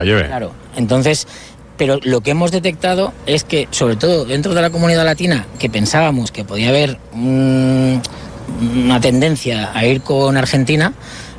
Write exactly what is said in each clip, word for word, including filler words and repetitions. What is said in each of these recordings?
lleve. Claro, entonces, pero lo que hemos detectado es que, sobre todo dentro de la comunidad latina, que pensábamos que podía haber mmm, una tendencia a ir con Argentina,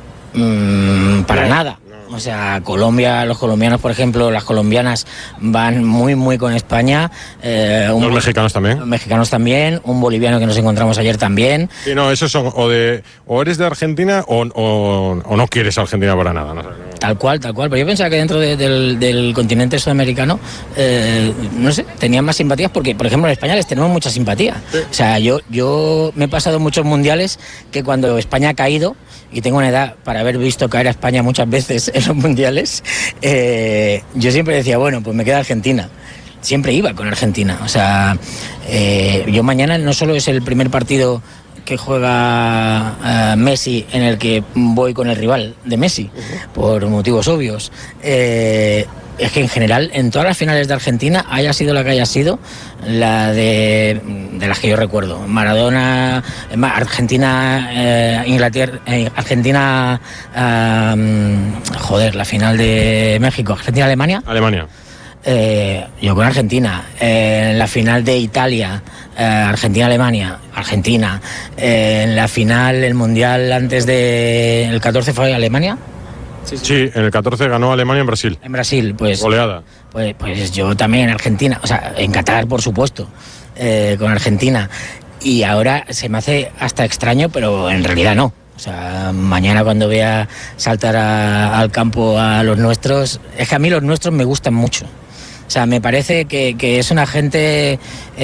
mmm, para nada. O sea, Colombia, los colombianos, por ejemplo, las colombianas van muy, muy con España. Eh, un, los mexicanos también. Los mexicanos también, un boliviano que nos encontramos ayer también. Sí, no, esos son o de o eres de Argentina o, o, o no quieres a Argentina para nada. No sé, no. Tal cual, tal cual. Pero yo pensaba que dentro de, del, del continente sudamericano, eh, no sé, tenían más simpatías porque, por ejemplo, en España les tenemos mucha simpatía. Sí. O sea, yo, yo me he pasado muchos mundiales que cuando España ha caído, y tengo una edad para haber visto caer a España muchas veces en los mundiales, eh, yo siempre decía, bueno, pues me queda Argentina. Siempre iba con Argentina. O sea, eh, yo mañana no solo es el primer partido que juega uh, Messi en el que voy con el rival de Messi, uh-huh. por motivos obvios. Eh, es que en general, en todas las finales de Argentina, haya sido la que haya sido, la de, de las que yo recuerdo, Maradona, Argentina, eh, Inglaterra, eh, Argentina, eh, joder, la final de México, Argentina-Alemania. Alemania. Eh, yo con Argentina, eh, en la final de Italia, eh, Argentina-Alemania, Argentina, eh, en la final, el mundial antes de, el catorce fue Alemania. Sí, sí. sí, en el catorce ganó Alemania en Brasil. En Brasil, pues. Goleada. Pues, pues yo también en Argentina, o sea, en Qatar, por supuesto, eh, con Argentina. Y ahora se me hace hasta extraño, pero en realidad no. O sea, mañana cuando vea saltar a, al campo a los nuestros, es que a mí los nuestros me gustan mucho. O sea, me parece que, que es una gente,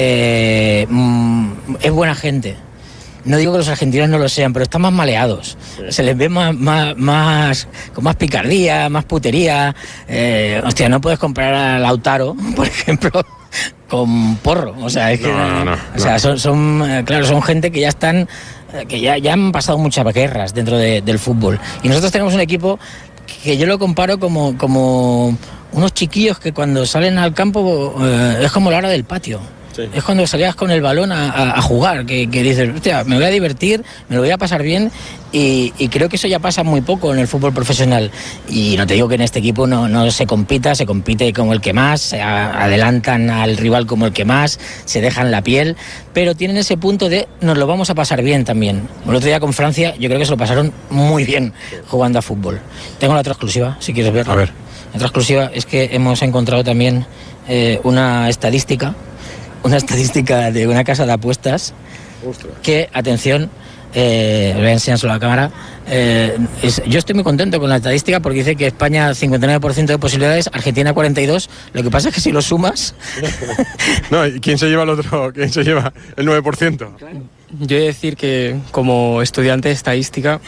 eh, mm, es buena gente. No digo que los argentinos no lo sean, pero están más maleados. Sí. Se les ve más, más, más, con más picardía, más putería. Eh, hostia, no puedes comprar a Lautaro, por ejemplo, con porro. O sea, es que, no, no, no, o sea, son, son, claro, son gente que ya están, que ya, ya han pasado muchas guerras dentro de, del fútbol. Y nosotros tenemos un equipo que yo lo comparo como, como unos chiquillos que cuando salen al campo eh, es como la hora del patio. Sí. Es cuando salías con el balón a, a, a jugar, que, que dices, hostia, me voy a divertir, me lo voy a pasar bien, y, y creo que eso ya pasa muy poco en el fútbol profesional. Y no te digo que en este equipo no, no se compita, se compite como el que más, se a, adelantan al rival como el que más, se dejan la piel, pero tienen ese punto de nos lo vamos a pasar bien también. El otro día con Francia yo creo que se lo pasaron muy bien jugando a fútbol. Tengo la otra exclusiva, si quieres verla. A ver. La otra exclusiva es que hemos encontrado también eh, una estadística una estadística de una casa de apuestas. Ostras. Que, atención, eh, voy a enseñárselo a la cámara, eh, es, yo estoy muy contento con la estadística porque dice que España cincuenta y nueve por ciento de posibilidades, Argentina cuarenta y dos por ciento, lo que pasa es que si lo sumas... No, ¿y quién se lleva el otro? ¿Quién se lleva el nueve por ciento? Yo he de decir que como estudiante de estadística...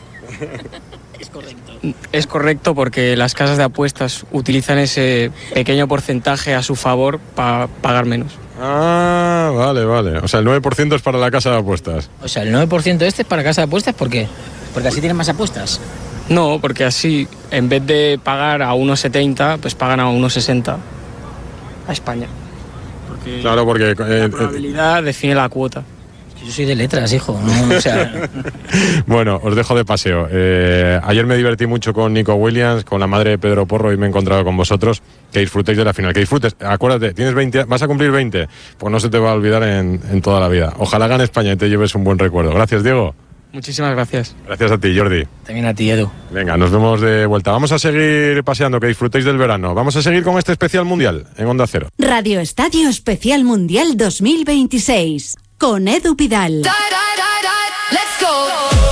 Es correcto. Es correcto porque las casas de apuestas utilizan ese pequeño porcentaje a su favor para pagar menos. Ah, vale, vale. O sea, el nueve por ciento es para la casa de apuestas. O sea, el nueve por ciento este es para casa de apuestas, ¿por qué? Porque así tienen más apuestas. No, porque así, en vez de pagar a uno setenta, pues pagan a uno sesenta a España. Porque claro, porque... La eh, probabilidad eh, define la cuota. Yo soy de letras, hijo. No, o sea... Bueno, os dejo de paseo. Eh, ayer me divertí mucho con Nico Williams, con la madre de Pedro Porro, y me he encontrado con vosotros. Que disfrutéis de la final, que disfrutes. Acuérdate, tienes veinte, vas a cumplir veinte, pues no se te va a olvidar en, en toda la vida. Ojalá gane España y te lleves un buen recuerdo. Gracias, Diego. Muchísimas gracias. Gracias a ti, Jordi. También a ti, Edu. Venga, nos vemos de vuelta. Vamos a seguir paseando, que disfrutéis del verano. Vamos a seguir con este especial mundial en Onda Cero. Radio Estadio Especial Mundial dos mil veintiséis. Con Edu Pidal. Die, die, die, die. Let's go.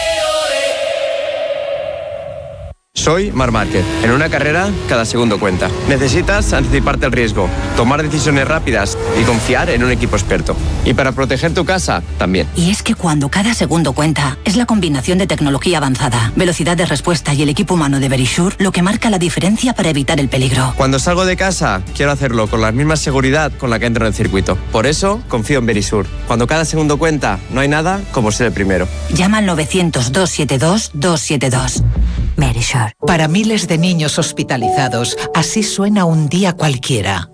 Soy Marc Márquez. En una carrera, cada segundo cuenta. Necesitas anticiparte al riesgo, tomar decisiones rápidas y confiar en un equipo experto. Y para proteger tu casa, también. Y es que cuando cada segundo cuenta, es la combinación de tecnología avanzada, velocidad de respuesta y el equipo humano de Verisure lo que marca la diferencia para evitar el peligro. Cuando salgo de casa, quiero hacerlo con la misma seguridad con la que entro en el circuito. Por eso, confío en Verisure. Cuando cada segundo cuenta, no hay nada como ser el primero. Llama al novecientos, doscientos setenta y dos, doscientos setenta y dos. Verisure. Para miles de niños hospitalizados, así suena un día cualquiera.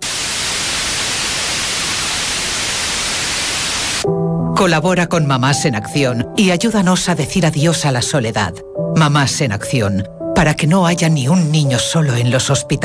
Colabora con Mamás en Acción y ayúdanos a decir adiós a la soledad. Mamás en Acción. para que no haya ni un niño solo en los hospitales.